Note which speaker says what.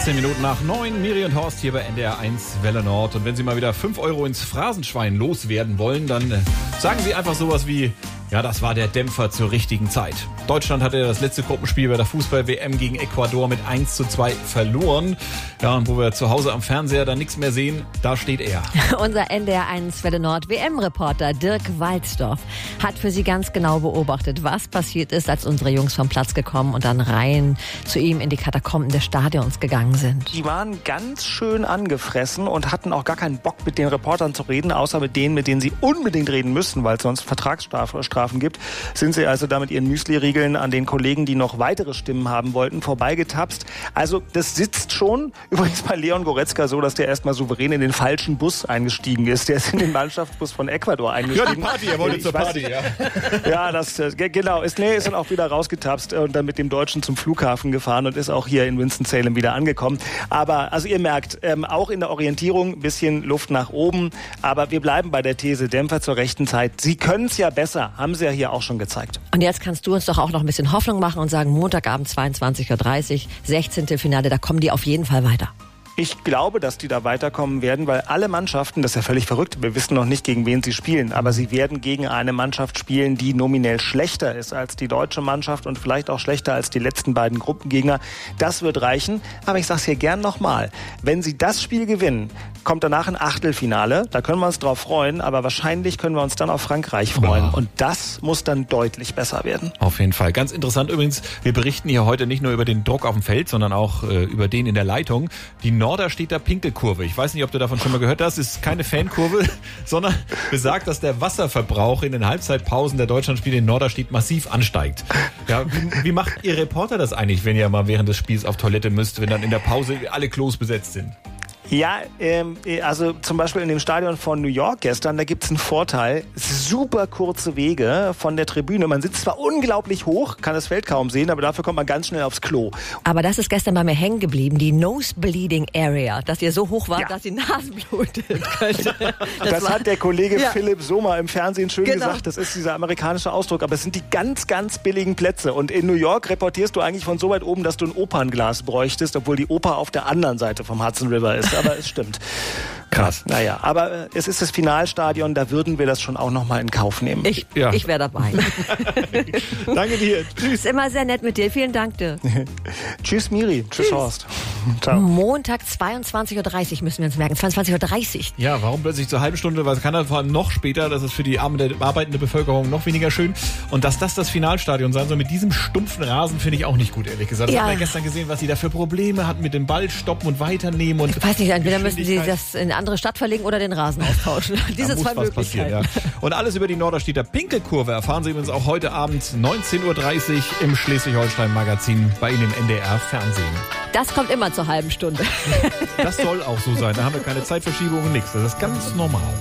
Speaker 1: 18 Minuten nach 9, Miri und Horst hier bei NDR 1 Welle Nord. Und wenn Sie mal wieder 5 Euro ins Phrasenschwein loswerden wollen, dann sagen Sie einfach sowas wie: Ja, das war der Dämpfer zur richtigen Zeit. Deutschland hatte das letzte Gruppenspiel bei der Fußball-WM gegen Ecuador mit 1:2 verloren. Ja, und wo wir zu Hause am Fernseher dann nichts mehr sehen, da steht er.
Speaker 2: Unser NDR 1 Welle Nord WM-Reporter Dirk Walzdorf hat für Sie ganz genau beobachtet, was passiert ist, als unsere Jungs vom Platz gekommen und dann rein zu ihm in die Katakomben des Stadions gegangen sind.
Speaker 3: Die waren ganz schön angefressen und hatten auch gar keinen Bock, mit den Reportern zu reden, außer mit denen sie unbedingt reden müssen, weil es sonst Vertragsstrafen gibt. Sind sie also da mit ihren Müsli-Riegeln an den Kollegen, die noch weitere Stimmen haben wollten, vorbeigetapst. Also das sitzt schon. Übrigens bei Leon Goretzka so, dass der erstmal souverän in den falschen Bus eingestiegen ist. Der ist in den Mannschaftsbus von Ecuador eingestiegen.
Speaker 1: Ja, die Party, er wollte zur Party, ja.
Speaker 3: Ja, das genau. Ist dann auch wieder rausgetapst und dann mit dem Deutschen zum Flughafen gefahren und ist auch hier in Winston-Salem wieder angekommen. Aber also ihr merkt, auch in der Orientierung ein bisschen Luft nach oben. Aber wir bleiben bei der These Dämpfer zur rechten Zeit. Sie können es ja besser, haben sie ja hier auch schon gezeigt.
Speaker 2: Und jetzt kannst du uns doch auch noch ein bisschen Hoffnung machen und sagen, Montagabend 22:30 Uhr, 16. Finale, da kommen die auf jeden Fall weiter.
Speaker 3: Ich glaube, dass die da weiterkommen werden, weil alle Mannschaften, das ist ja völlig verrückt, wir wissen noch nicht, gegen wen sie spielen, aber sie werden gegen eine Mannschaft spielen, die nominell schlechter ist als die deutsche Mannschaft und vielleicht auch schlechter als die letzten beiden Gruppengegner. Das wird reichen, aber ich sage es hier gern nochmal, wenn sie das Spiel gewinnen, kommt danach ein Achtelfinale, da können wir uns drauf freuen, aber wahrscheinlich können wir uns dann auf Frankreich freuen. Und das muss dann deutlich besser werden.
Speaker 1: Auf jeden Fall. Ganz interessant übrigens, wir berichten hier heute nicht nur über den Druck auf dem Feld, sondern auch über den in der Leitung. Die Norderstedter Pinkelkurve. Ich weiß nicht, ob du davon schon mal gehört hast. Ist keine Fankurve, sondern besagt, dass der Wasserverbrauch in den Halbzeitpausen der Deutschlandspiele in Norderstedt massiv ansteigt. Ja, wie macht ihr Reporter das eigentlich, wenn ihr mal während des Spiels auf Toilette müsst, wenn dann in der Pause alle Klos besetzt sind?
Speaker 3: Ja, also zum Beispiel in dem Stadion von New York gestern, da gibt's einen Vorteil. Super kurze Wege von der Tribüne. Man sitzt zwar unglaublich hoch, kann das Feld kaum sehen, aber dafür kommt man ganz schnell aufs Klo.
Speaker 2: Aber das ist gestern bei mir hängen geblieben, die Nosebleeding Area, dass ihr so hoch wart, dass die Nase blutet könnte.
Speaker 3: Das hat der Kollege Philipp Sommer im Fernsehen schön gesagt. Das ist dieser amerikanische Ausdruck. Aber es sind die ganz, ganz billigen Plätze. Und in New York reportierst du eigentlich von so weit oben, dass du ein Opernglas bräuchtest, obwohl die Oper auf der anderen Seite vom Hudson River ist. Aber es stimmt.
Speaker 1: Krass.
Speaker 3: Naja, aber es ist das Finalstadion, da würden wir das schon auch nochmal in Kauf nehmen.
Speaker 2: Ich wäre dabei.
Speaker 1: Danke dir. Tschüss.
Speaker 2: Ist immer sehr nett mit dir. Vielen Dank, dir.
Speaker 3: Tschüss, Miri. Tschüss, Horst.
Speaker 2: Ciao. Montag 22:30 Uhr müssen wir uns merken. 22:30 Uhr.
Speaker 1: Ja, warum plötzlich zur halben Stunde? Weil es kann dann vor allem noch später. Das ist für die arbeitende Bevölkerung noch weniger schön. Und dass das Finalstadion sein soll mit diesem stumpfen Rasen, finde ich auch nicht gut, ehrlich gesagt. Wir haben ja gestern gesehen, was sie da für Probleme hatten mit dem Ball stoppen und weiternehmen. Und
Speaker 2: ich weiß nicht, entweder müssen sie das in eine andere Stadt verlegen oder den Rasen austauschen. Diese zwei Möglichkeiten.
Speaker 1: Ja. Und alles über die Norderstedter Pinkelkurve erfahren Sie übrigens auch heute Abend 19:30 Uhr im Schleswig-Holstein-Magazin bei Ihnen im NDR Fernsehen.
Speaker 2: Das kommt immer zur halben Stunde.
Speaker 1: Das soll auch so sein. Da haben wir keine Zeitverschiebung und nichts. Das ist ganz normal.